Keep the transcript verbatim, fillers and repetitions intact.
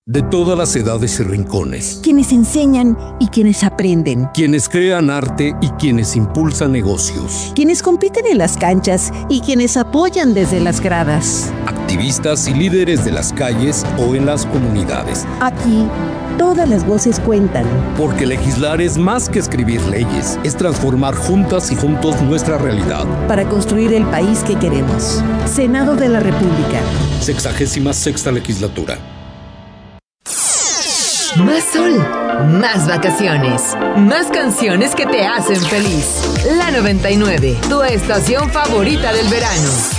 De todas las edades y rincones. Quienes enseñan y quienes aprenden. Quienes crean arte y quienes impulsan negocios. Quienes compiten en las canchas y quienes apoyan desde las gradas. Activistas y líderes de las calles o en las comunidades. Aquí, todas las voces cuentan. Porque legislar es más que escribir leyes, es transformar juntas y juntos nuestra realidad. Para construir el país que queremos. Senado de la República. Sexagésima sexta legislatura. Más sol, más vacaciones, más canciones que te hacen feliz. La noventa y nueve, tu estación favorita del verano.